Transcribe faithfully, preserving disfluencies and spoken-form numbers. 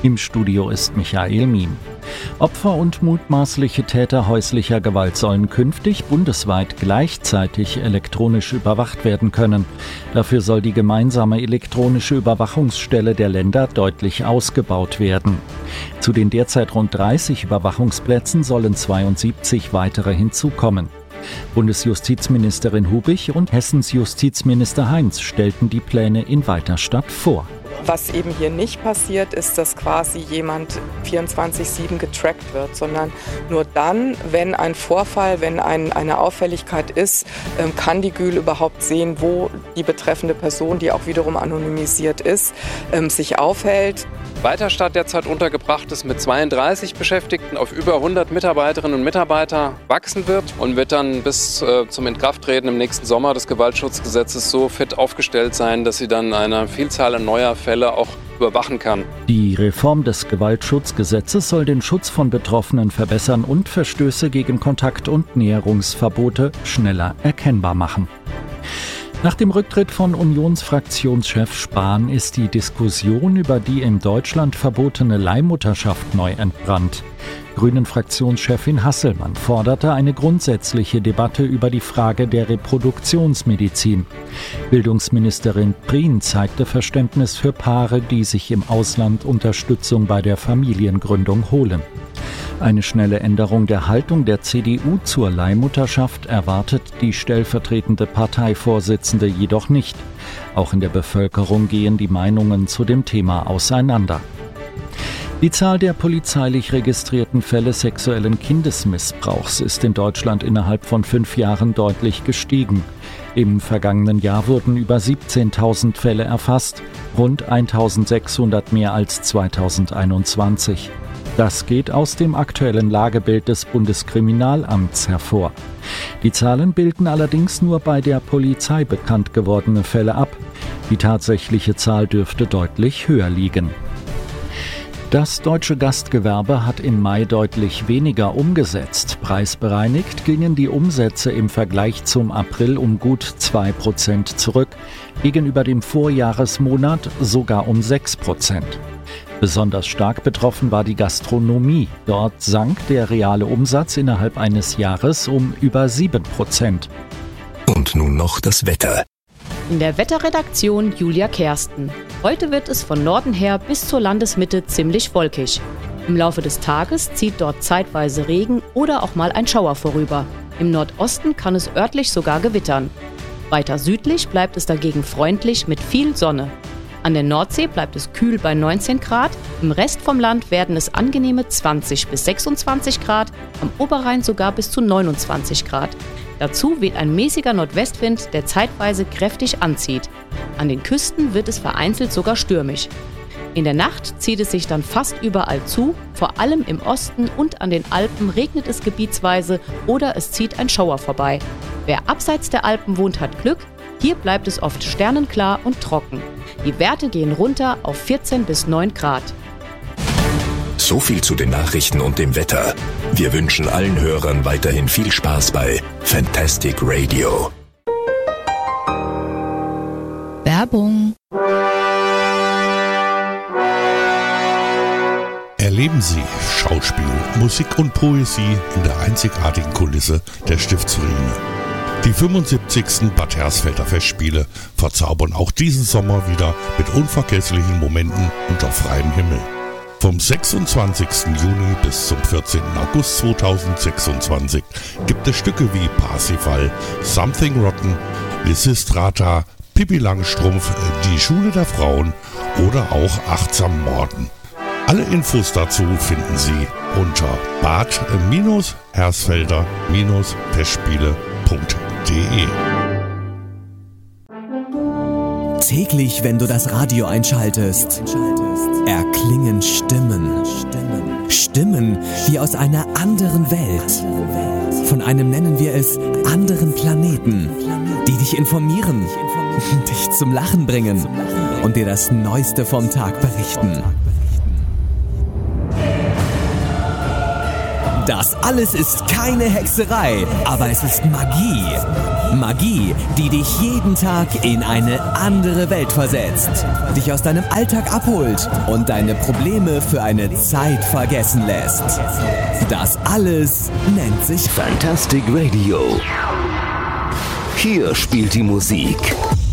Im Studio ist Michael Miem. Opfer und mutmaßliche Täter häuslicher Gewalt sollen künftig bundesweit gleichzeitig elektronisch überwacht werden können. Dafür soll die gemeinsame elektronische Überwachungsstelle der Länder deutlich ausgebaut werden. Zu den derzeit rund dreißig Überwachungsplätzen sollen zweiundsiebzig weitere hinzukommen. Bundesjustizministerin Hubich und Hessens Justizminister Heinz stellten die Pläne in Weiterstadt vor. Was eben hier nicht passiert, ist, dass quasi jemand vierundzwanzig sieben getrackt wird, sondern nur dann, wenn ein Vorfall, wenn ein, eine Auffälligkeit ist, kann die G Ü L überhaupt sehen, wo die betreffende Person, die auch wiederum anonymisiert ist, sich aufhält. Weiterstadt derzeit untergebracht ist mit zweiunddreißig Beschäftigten auf über hundert Mitarbeiterinnen und Mitarbeiter wachsen wird und wird dann bis äh, zum Inkrafttreten im nächsten Sommer des Gewaltschutzgesetzes so fit aufgestellt sein, dass sie dann eine Vielzahl neuer Fälle auch überwachen kann. Die Reform des Gewaltschutzgesetzes soll den Schutz von Betroffenen verbessern und Verstöße gegen Kontakt- und Näherungsverbote schneller erkennbar machen. Nach dem Rücktritt von Unionsfraktionschef Spahn ist die Diskussion über die in Deutschland verbotene Leihmutterschaft neu entbrannt. Grünen-Fraktionschefin Hasselmann forderte eine grundsätzliche Debatte über die Frage der Reproduktionsmedizin. Bildungsministerin Prien zeigte Verständnis für Paare, die sich im Ausland Unterstützung bei der Familiengründung holen. Eine schnelle Änderung der Haltung der C D U zur Leihmutterschaft erwartet die stellvertretende Parteivorsitzende jedoch nicht. Auch in der Bevölkerung gehen die Meinungen zu dem Thema auseinander. Die Zahl der polizeilich registrierten Fälle sexuellen Kindesmissbrauchs ist in Deutschland innerhalb von fünf Jahren deutlich gestiegen. Im vergangenen Jahr wurden über siebzehntausend Fälle erfasst, rund eintausendsechshundert mehr als zweitausendeinundzwanzig. Das geht aus dem aktuellen Lagebild des Bundeskriminalamts hervor. Die Zahlen bilden allerdings nur bei der Polizei bekannt gewordene Fälle ab. Die tatsächliche Zahl dürfte deutlich höher liegen. Das deutsche Gastgewerbe hat im Mai deutlich weniger umgesetzt. Preisbereinigt gingen die Umsätze im Vergleich zum April um gut zwei Prozent zurück, gegenüber dem Vorjahresmonat sogar um sechs Prozent. Besonders stark betroffen war die Gastronomie. Dort sank der reale Umsatz innerhalb eines Jahres um über sieben Prozent. Und nun noch das Wetter. In der Wetterredaktion Julia Kersten. Heute wird es von Norden her bis zur Landesmitte ziemlich wolkig. Im Laufe des Tages zieht dort zeitweise Regen oder auch mal ein Schauer vorüber. Im Nordosten kann es örtlich sogar gewittern. Weiter südlich bleibt es dagegen freundlich mit viel Sonne. An der Nordsee bleibt es kühl bei neunzehn Grad, im Rest vom Land werden es angenehme zwanzig bis sechsundzwanzig Grad, am Oberrhein sogar bis zu neunundzwanzig Grad. Dazu weht ein mäßiger Nordwestwind, der zeitweise kräftig anzieht. An den Küsten wird es vereinzelt sogar stürmisch. In der Nacht zieht es sich dann fast überall zu, vor allem im Osten und an den Alpen regnet es gebietsweise oder es zieht ein Schauer vorbei. Wer abseits der Alpen wohnt, hat Glück, hier bleibt es oft sternenklar und trocken. Die Werte gehen runter auf vierzehn bis neun Grad. So viel zu den Nachrichten und dem Wetter. Wir wünschen allen Hörern weiterhin viel Spaß bei Fantastic Radio. Werbung. Erleben Sie Schauspiel, Musik und Poesie in der einzigartigen Kulisse der Stiftsruine. Die fünfundsiebzigsten Bad Hersfelder Festspiele verzaubern auch diesen Sommer wieder mit unvergesslichen Momenten unter freiem Himmel. Vom sechsundzwanzigsten Juni bis zum vierzehnten August zweitausendsechsundzwanzig gibt es Stücke wie Parsifal, Something Rotten, Lysistrata, Pippi Langstrumpf, Die Schule der Frauen oder auch Achtsam Morden. Alle Infos dazu finden Sie unter bad-hersfelder-festspiele punkt de. Täglich, wenn du das Radio einschaltest, erklingen Stimmen. Stimmen wie aus einer anderen Welt. Von einem, nennen wir es, anderen Planeten, die dich informieren, dich zum Lachen bringen und dir das Neueste vom Tag berichten. Das alles ist keine Hexerei, aber es ist Magie. Magie, die dich jeden Tag in eine andere Welt versetzt, dich aus deinem Alltag abholt und deine Probleme für eine Zeit vergessen lässt. Das alles nennt sich Fantastic Radio. Hier spielt die Musik